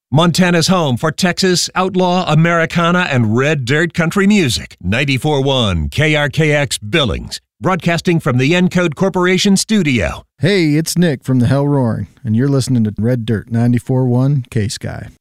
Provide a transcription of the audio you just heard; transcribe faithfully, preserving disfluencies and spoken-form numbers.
Montana's home for Texas, outlaw, Americana, and red dirt country music. ninety-four point one K R K X Billings, broadcasting from the Encode Corporation studio. Hey, it's Nick from the Hell Roaring, and you're listening to Red Dirt ninety-four point one K-Sky.